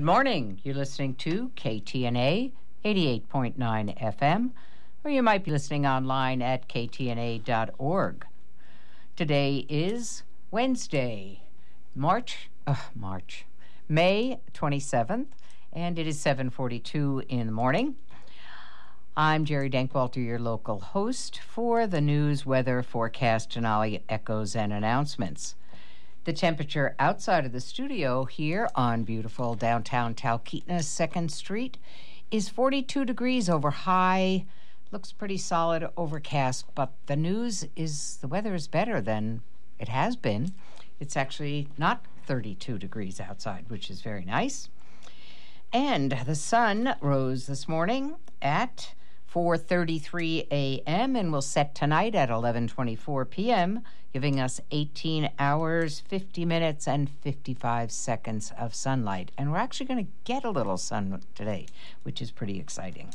Good morning. You're listening to KTNA 88.9 FM, or you might be listening online at ktna.org. Today is Wednesday, May 27th, and it is 7:42 in the morning. I'm Jerry Dankwalter, your local host for the news, weather, forecast, Denali echoes, and announcements. The temperature outside of the studio here on beautiful downtown Talkeetna, 2nd Street, is 42 degrees over high. Looks pretty solid, overcast, but the news is the weather is better than it has been. It's actually not 32 degrees outside, which is very nice. And the sun rose this morning at 4:33 a.m. and will set tonight at 11:24 p.m., giving us 18 hours, 50 minutes, and 55 seconds of sunlight. And we're actually going to get a little sun today, which is pretty exciting.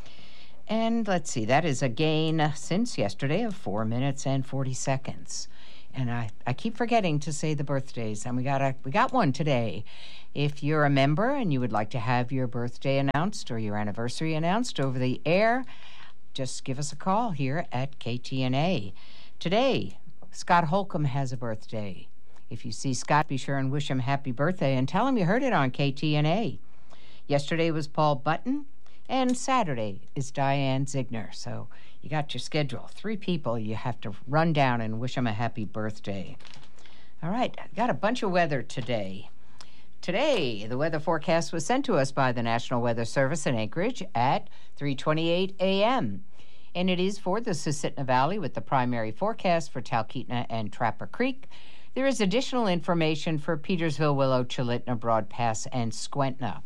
And let's see, that is a gain since yesterday of 4 minutes and 40 seconds. And I keep forgetting to say the birthdays, and we got one today. If you're a member and you would like to have your birthday announced or your anniversary announced over the air, just give us a call here at KTNA. Today, Scott Holcomb has a birthday. If you see Scott, be sure and wish him happy birthday and tell him you heard it on KTNA. Yesterday was Paul Button, and Saturday is Diane Ziegner. So you got your schedule. 3 people you have to run down and wish them a happy birthday. All right, got a bunch of weather today. Today, the weather forecast was sent to us by the National Weather Service in Anchorage at 3:28 a.m. And it is for the Susitna Valley with the primary forecast for Talkeetna and Trapper Creek. There is additional information for Petersville, Willow, Chalitna, Broad Pass, and Squentna.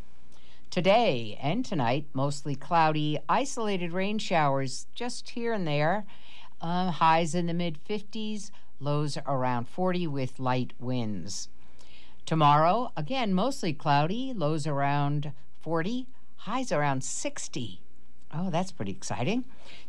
Today and tonight, mostly cloudy, isolated rain showers just here and there. Highs in the mid-50s, lows around 40 with light winds. Tomorrow, again, mostly cloudy, lows around 40, highs around 60. Oh, that's pretty exciting.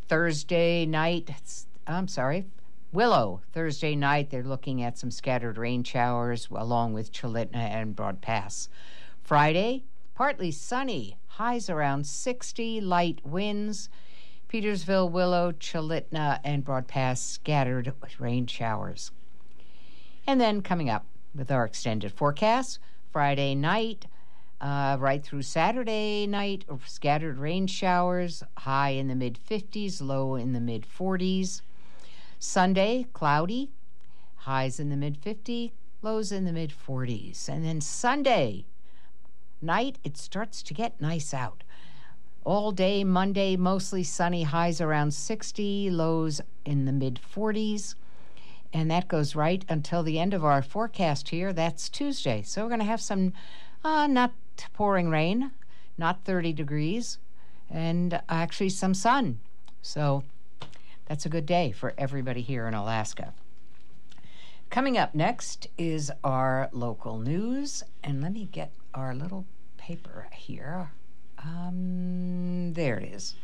Willow, Thursday night, they're looking at some scattered rain showers along with Chalitna and Broad Pass. Friday, partly sunny, highs around 60, light winds. Petersville, Willow, Chalitna, and Broad Pass, scattered rain showers. And then coming up with our extended forecast, Friday night, right through Saturday night, scattered rain showers, high in the mid-50s, low in the mid-40s. Sunday, cloudy, highs in the mid-50s, lows in the mid-40s. And then Sunday night, it starts to get nice out. All day Monday, mostly sunny, highs around 60, lows in the mid-40s. And that goes right until the end of our forecast here. That's Tuesday. So we're going to have some not pouring rain, not 30 degrees, and actually some sun. So that's a good day for everybody here in Alaska. Coming up next is our local news. And let me get our little paper here. There it is.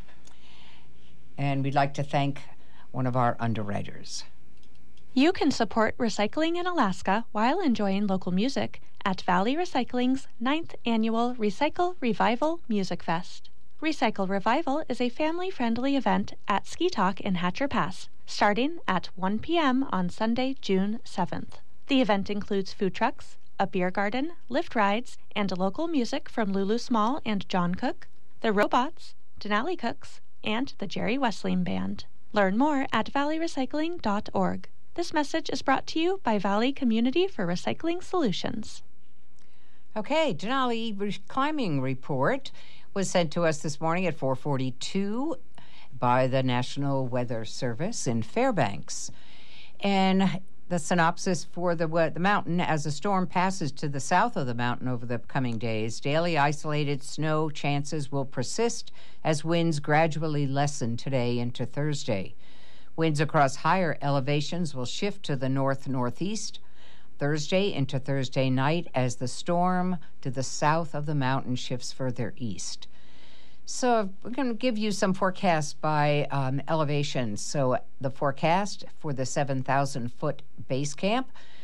And we'd like to thank one of our underwriters. You can support recycling in Alaska while enjoying local music at Valley Recycling's 9th Annual Recycle Revival Music Fest. Recycle Revival is a family-friendly event at Ski Talk in Hatcher Pass, starting at 1 p.m. on Sunday, June 7th. The event includes food trucks, a beer garden, lift rides, and local music from Lulu Small and John Cook, the Robots, Denali Cooks, and the Jerry Wesleyan Band. Learn more at valleyrecycling.org. This message is brought to you by Valley Community for Recycling Solutions. Okay, Denali climbing report was sent to us this morning at 4:42 by the National Weather Service in Fairbanks. And the synopsis for the mountain: as the storm passes to the south of the mountain over the coming days, daily isolated snow chances will persist as winds gradually lessen today into Thursday. Winds across higher elevations will shift to the north-northeast Thursday into Thursday night as the storm to the south of the mountain shifts further east. So we're going to give you some forecasts by elevation. So the forecast for the 7,000-foot base camp,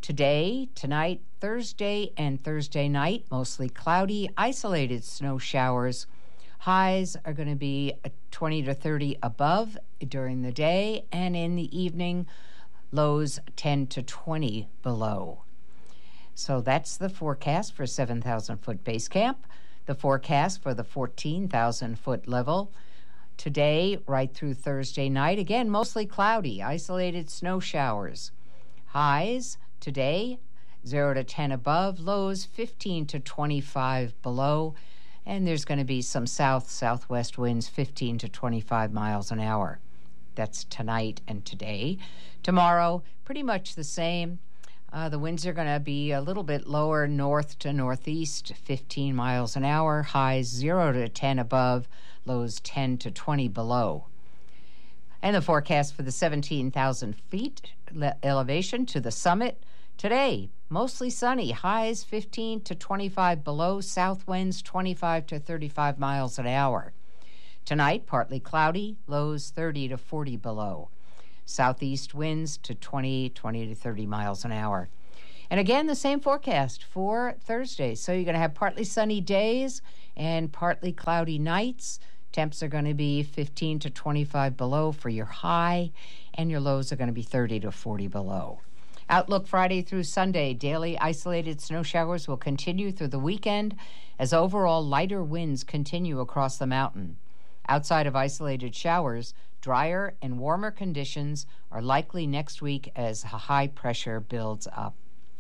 Today, tonight, Thursday, and Thursday night, mostly cloudy, isolated snow showers. Highs are going to be 20 to 30 above during the day, and in the evening, lows 10 to 20 below. So that's the forecast for 7,000-foot base camp. The forecast for the 14,000-foot level. Today, right through Thursday night, again, mostly cloudy, isolated snow showers. Highs today, 0 to 10 above, lows 15 to 25 below, and there's going to be some southwest winds, 15 to 25 miles an hour. That's tonight and today. Tomorrow, pretty much the same. The winds are going to be a little bit lower, north to northeast, 15 miles an hour, highs 0 to 10 above, lows 10 to 20 below. And the forecast for the 17,000 feet elevation to the summit today, mostly sunny, highs 15 to 25 below, south winds 25 to 35 miles an hour. Tonight, partly cloudy, lows 30 to 40 below. Southeast winds to 20 to 30 miles an hour. And again, the same forecast for Thursday. So you're going to have partly sunny days and partly cloudy nights. Temps are going to be 15 to 25 below for your high, and your lows are going to be 30 to 40 below. Outlook Friday through Sunday. Daily isolated snow showers will continue through the weekend as overall lighter winds continue across the mountain. Outside of isolated showers, drier and warmer conditions are likely next week as high pressure builds up.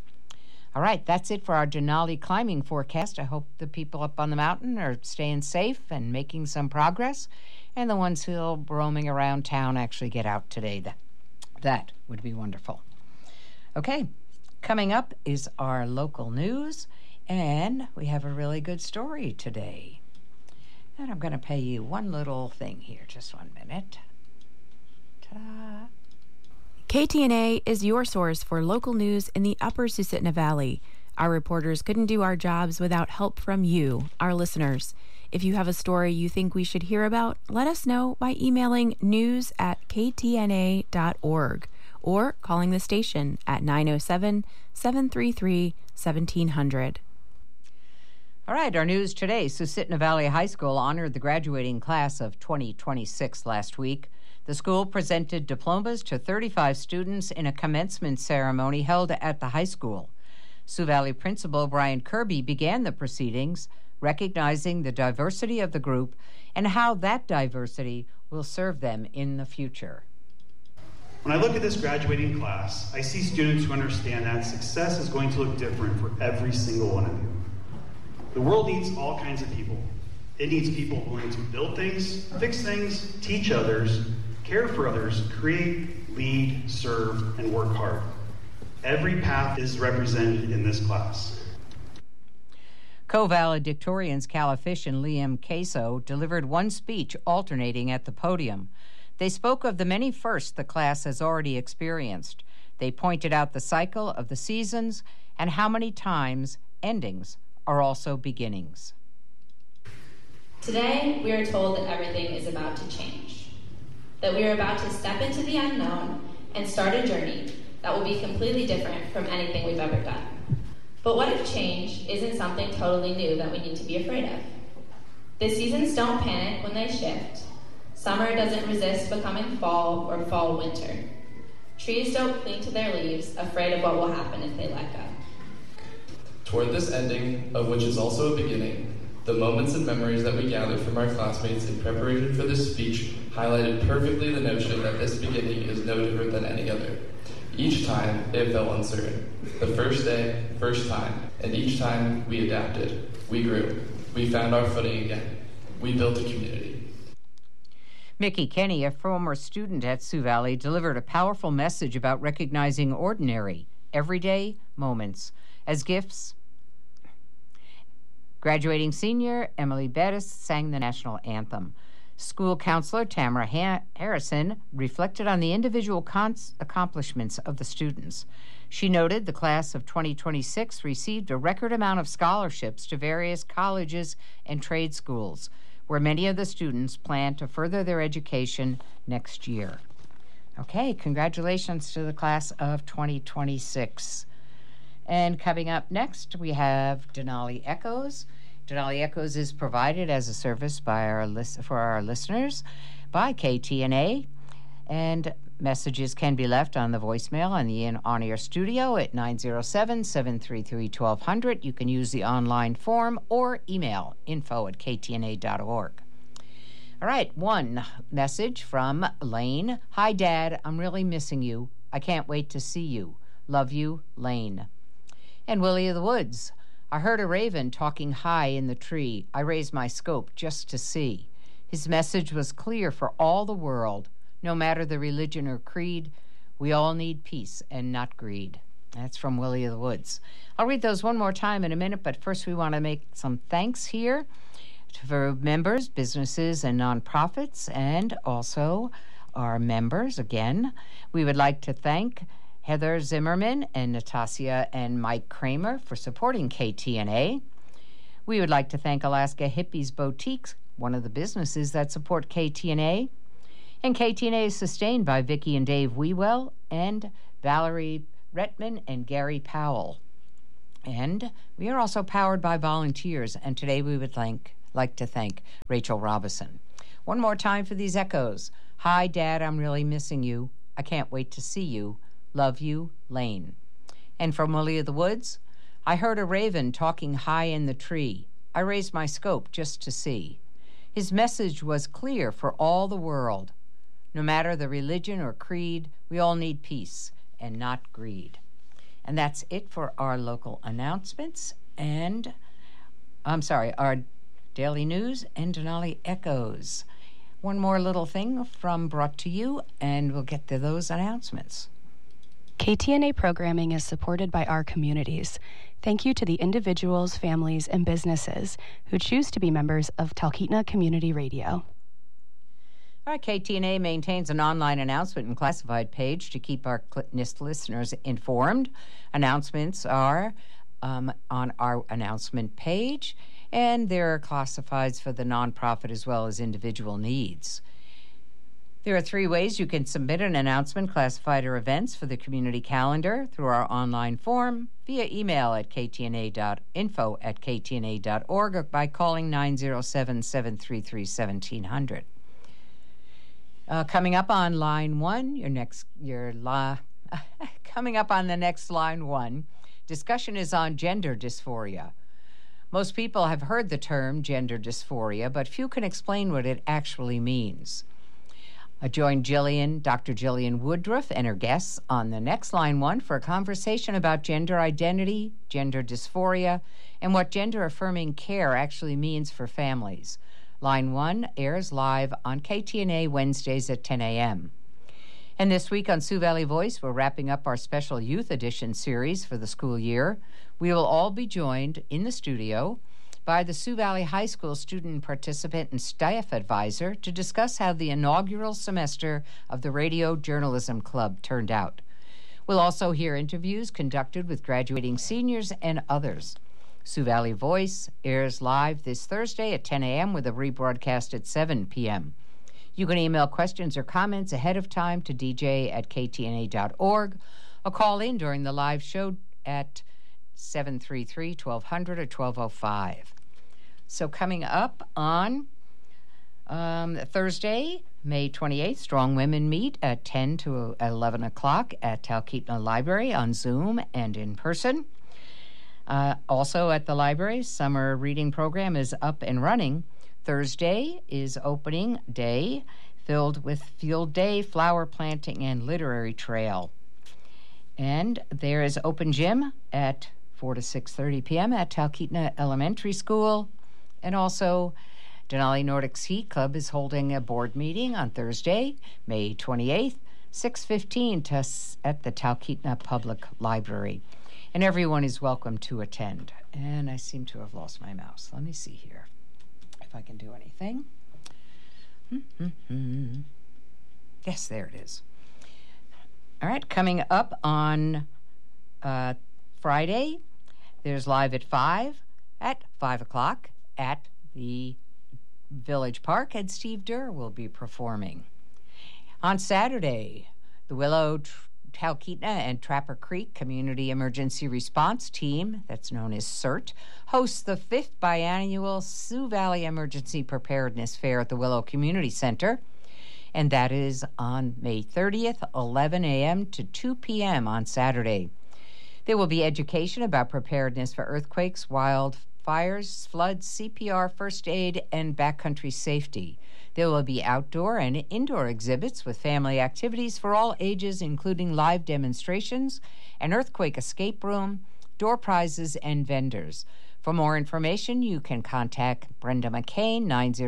All right, that's it for our Denali climbing forecast. I hope the people up on the mountain are staying safe and making some progress, and the ones who are roaming around town actually get out today. That would be wonderful. Okay, coming up is our local news, and we have a really good story today. And I'm going to pay you one little thing here, just 1 minute. Ta-da! KTNA is your source for local news in the Upper Susitna Valley. Our reporters couldn't do our jobs without help from you, our listeners. If you have a story you think we should hear about, let us know by emailing news@ktna.org or calling the station at 907-733-1700. All right, our news today. Susitna Valley High School honored the graduating class of 2026 last week. The school presented diplomas to 35 students in a commencement ceremony held at the high school. Sioux Valley Principal Brian Kirby began the proceedings, recognizing the diversity of the group and how that diversity will serve them in the future. When I look at this graduating class, I see students who understand that success is going to look different for every single one of you. The world needs all kinds of people. It needs people willing to build things, fix things, teach others, care for others, create, lead, serve, and work hard. Every path is represented in this class. Co-valedictorians Calla Fish and Liam Queso delivered one speech alternating at the podium. They spoke of the many firsts the class has already experienced. They pointed out the cycle of the seasons and how many times endings are also beginnings. Today, we are told that everything is about to change, that we are about to step into the unknown and start a journey that will be completely different from anything we've ever done. But what if change isn't something totally new that we need to be afraid of? The seasons don't panic when they shift. Summer doesn't resist becoming fall or fall winter. Trees don't cling to their leaves, afraid of what will happen if they let go. Toward this ending, of which is also a beginning, the moments and memories that we gathered from our classmates in preparation for this speech highlighted perfectly the notion that this beginning is no different than any other. Each time, it felt uncertain. The first day, first time, and each time we adapted, we grew, we found our footing again, we built a community. Mickey Kenny, a former student at Sioux Valley, delivered a powerful message about recognizing ordinary, everyday moments as gifts. Graduating senior Emily Bettis sang the national anthem. School counselor Tamara Harrison reflected on the individual accomplishments of the students. She noted the class of 2026 received a record amount of scholarships to various colleges and trade schools, where many of the students plan to further their education next year. Okay, congratulations to the class of 2026. And coming up next, we have Denali Echoes. Denali Echoes is provided as a service by for our listeners by KTNA, and messages can be left on the voicemail on the on-air studio at 907-733-1200. You can use the online form or email info@ktna.org. All right, one message from Lane. Hi, Dad. I'm really missing you. I can't wait to see you. Love you, Lane. And Willie of the Woods. I heard a raven talking high in the tree. I raised my scope just to see. His message was clear for all the world. No matter the religion or creed, we all need peace and not greed. That's from Willie of the Woods. I'll read those one more time in a minute, but first we want to make some thanks here for members, businesses, and nonprofits, and also our members. Again, we would like to thank Heather Zimmerman and Natasha and Mike Kramer for supporting KTNA. We would like to thank Alaska Hippies Boutiques, one of the businesses that support KTNA. And KTNA is sustained by Vicki and Dave Wewell and Valerie Retman and Gary Powell. And we are also powered by volunteers, and today we would like to thank Rachel Robison. One more time for these echoes. Hi, Dad, I'm really missing you. I can't wait to see you. Love you, Lane. And from Willie of the Woods, I heard a raven talking high in the tree. I raised my scope just to see. His message was clear for all the world. No matter the religion or creed, we all need peace and not greed. And that's it for our local announcements and, our daily news and Denali Echoes. One more little thing brought to you, and we'll get to those announcements. KTNA programming is supported by our communities. Thank you to the individuals, families, and businesses who choose to be members of Talkeetna Community Radio. All right, KTNA maintains an online announcement and classified page to keep our NIST listeners informed. Announcements are on our announcement page, and there are classifieds for the nonprofit as well as individual needs. There are 3 ways you can submit an announcement, classified, or events for the community calendar: through our online form, via email at ktna.info@ktna.org, or by calling 907-733-1700. Coming up on line 1, coming up on the next line 1, discussion is on gender dysphoria. Most people have heard the term gender dysphoria, but few can explain what it actually means. Join Dr. Jillian Woodruff and her guests on the next line 1 for a conversation about gender identity, gender dysphoria, and what gender-affirming care actually means for families. Line 1 airs live on KTNA Wednesdays at 10 a.m. And this week on Sioux Valley Voice, we're wrapping up our special Youth Edition series for the school year. We will all be joined in the studio by the Sioux Valley High School student participant and staff advisor to discuss how the inaugural semester of the Radio Journalism Club turned out. We'll also hear interviews conducted with graduating seniors and others. Sioux Valley Voice airs live this Thursday at 10 a.m. with a rebroadcast at 7 p.m. You can email questions or comments ahead of time to dj@ktna.org or call in during the live show at 733-1200 or 1205. So coming up on Thursday, May 28th, Strong Women meet at 10 to 11 o'clock at Talkeetna Library on Zoom and in person. Also at the library, summer reading program is up and running. Thursday is opening day, filled with field day, flower planting, and literary trail. And there is open gym at 4 to 6:30 p.m. at Talkeetna Elementary School. And also, Denali Nordic Ski Club is holding a board meeting on Thursday, May 28th, 6:15 at the Talkeetna Public Library. And everyone is welcome to attend. And I seem to have lost my mouse. Let me see here if I can do anything. Yes, there it is. All right, coming up on Friday, there's Live at 5 o'clock at the Village Park, and Steve Durr will be performing. On Saturday, the Willow Talkeetna and Trapper Creek Community Emergency Response Team, that's known as CERT, hosts the 5th biannual Sioux Valley Emergency Preparedness Fair at the Willow Community Center, and that is on May 30th, 11 a.m. to 2 p.m. on Saturday. There will be education about preparedness for earthquakes, wildfires, floods, CPR, first aid, and backcountry safety. There will be outdoor and indoor exhibits with family activities for all ages, including live demonstrations, an earthquake escape room, door prizes, and vendors. For more information, you can contact Brenda McCain,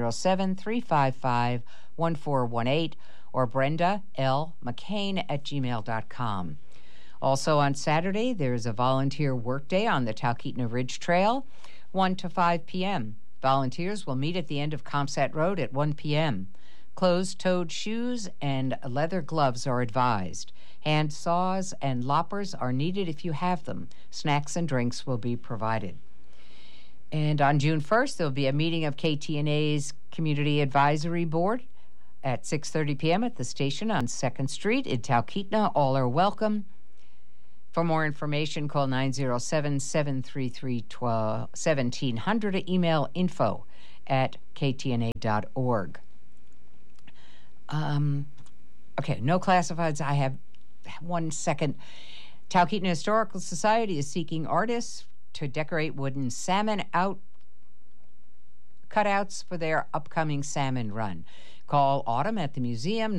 907-355-1418, or Brenda L. McCain at gmail.com. Also on Saturday, there's a volunteer workday on the Talkeetna Ridge Trail, 1 to 5 p.m. Volunteers will meet at the end of Comsat Road at 1 p.m. Closed-toed shoes and leather gloves are advised. Hand saws and loppers are needed if you have them. Snacks and drinks will be provided. And on June 1st, there will be a meeting of KTNA's Community Advisory Board at 6:30 p.m. at the station on 2nd Street in Talkeetna. All are welcome. For more information, call 907-733-1700 or email info@ktna.org. Okay, no classifieds. I have 1 second. Talkeetna Historical Society is seeking artists to decorate wooden salmon cutouts for their upcoming salmon run. Call Autumn at the museum,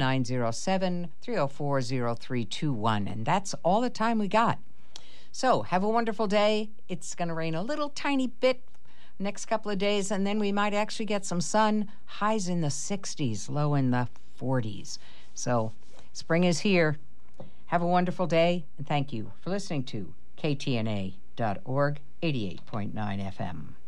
907-304-0321. And that's all the time we got. So have a wonderful day. It's going to rain a little tiny bit next couple of days, and then we might actually get some sun. Highs in the 60s, low in the 40s. So spring is here. Have a wonderful day, and thank you for listening to KTNA.org, 88.9 FM.